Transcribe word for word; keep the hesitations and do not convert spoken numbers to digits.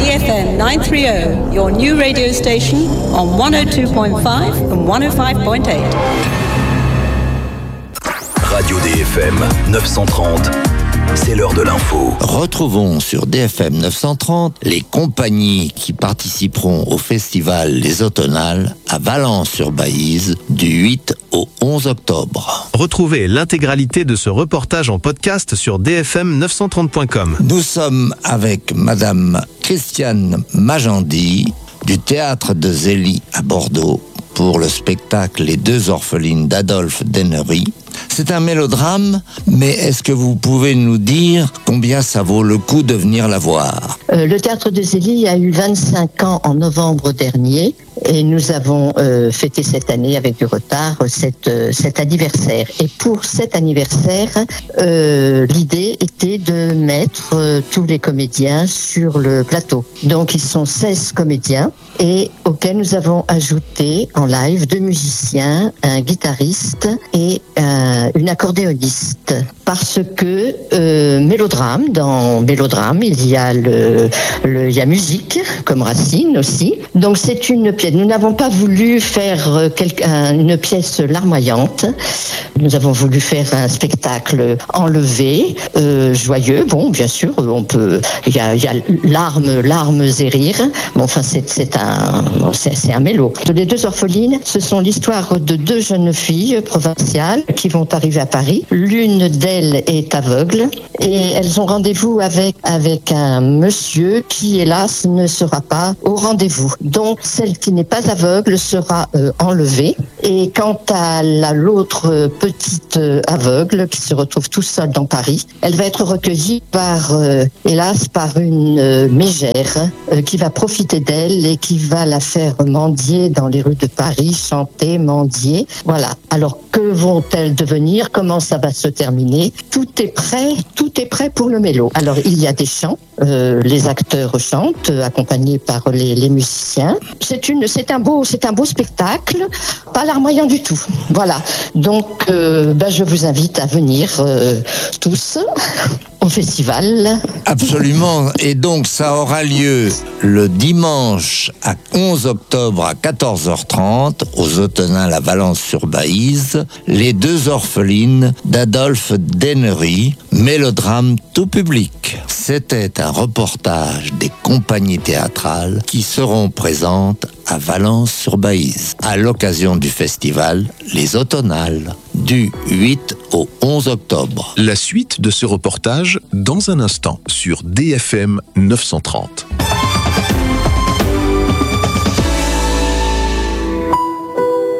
D F M nine thirty, your new radio station on one oh two point five and one oh five point eight. Radio D F M neuf cent trente, c'est l'heure de l'info. Retrouvons sur D F M neuf cent trente les compagnies qui participeront au festival Les Automnales à Valence-sur-Baïse du huit au onze octobre. Retrouvez l'intégralité de ce reportage en podcast sur d f m neuf cent trente point com. Nous sommes avec Madame Christiane Magendie du Théâtre de Zélie à Bordeaux pour le spectacle Les deux orphelines d'Adolphe Dennery. C'est un mélodrame, mais est-ce que vous pouvez nous dire combien ça vaut le coup de venir la voir ? euh, Le Théâtre de Zélie a eu vingt-cinq ans en novembre dernier et nous avons euh, fêté cette année avec du retard cette, euh, cet anniversaire. Et pour cet anniversaire, euh, l'idée était de mettre euh, tous les comédiens sur le plateau. Donc ils sont seize comédiens et auxquels nous avons ajouté en live deux musiciens, un guitariste et un une accordéoniste, parce que euh, mélodrame, dans mélodrame, il y a le, le il y a musique, comme Racine aussi. Donc c'est une pièce. Nous n'avons pas voulu faire quelque, une pièce larmoyante. Nous avons voulu faire un spectacle enlevé, euh, joyeux. Bon, bien sûr, on peut. Il y a, il y a larmes, larmes et rires. Bon, enfin, c'est, c'est un, c'est, c'est un mélo. Les deux orphelines, ce sont l'histoire de deux jeunes filles provinciales qui vont arriver à Paris. L'une d'elles est aveugle et elles ont rendez-vous avec, avec un monsieur qui, hélas, ne sera pas au rendez-vous. Donc, celle qui n'est pas aveugle sera euh, enlevée. Et quant à la, l'autre petite euh, aveugle qui se retrouve tout seule dans Paris, elle va être recueillie par, euh, hélas, par une euh, mégère euh, qui va profiter d'elle et qui va la faire mendier dans les rues de Paris, chanter, mendier. Voilà. Alors, que vont-elles devenir ? Comment ça va se terminer ? Tout est prêt, tout est prêt pour le mélo. Alors, il y a des chants, euh, les acteurs chantent, euh, accompagnés par les, les musiciens. C'est une, c'est un beau, c'est un beau spectacle, pas larmoyant du tout. Voilà. Donc, euh, ben, je vous invite à venir euh, tous au festival. Absolument. Et donc, ça aura lieu le dimanche à onze octobre à quatorze heures trente aux Automnales à Valence-sur-Baïse, Les deux orphelines d'Adolphe Dennery, mélodrame tout public. C'était un reportage des compagnies théâtrales qui seront présentes à Valence-sur-Baïse à l'occasion du festival Les Automnales du huit au onze octobre. La suite de ce reportage dans un instant sur D F M neuf cent trente.